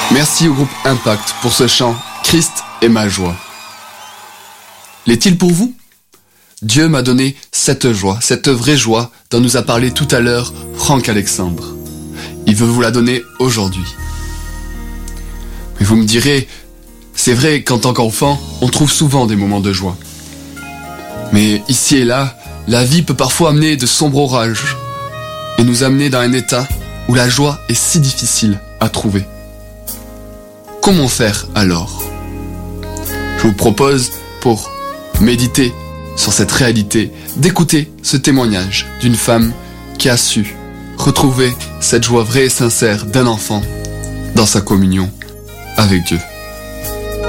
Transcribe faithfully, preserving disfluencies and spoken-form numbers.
Merci au groupe Impact pour ce chant « Christ est ma joie ». L'est-il pour vous ? Dieu m'a donné cette joie, cette vraie joie dont nous a parlé tout à l'heure Franck Alexandre. Il veut vous la donner aujourd'hui. Mais vous me direz, c'est vrai qu'en tant qu'enfant, on trouve souvent des moments de joie. Mais ici et là, la vie peut parfois amener de sombres orages et nous amener dans un état où la joie est si difficile à trouver. Comment faire alors ? Je vous propose, pour méditer sur cette réalité, d'écouter ce témoignage d'une femme qui a su retrouver cette joie vraie et sincère d'un enfant dans sa communion avec Dieu.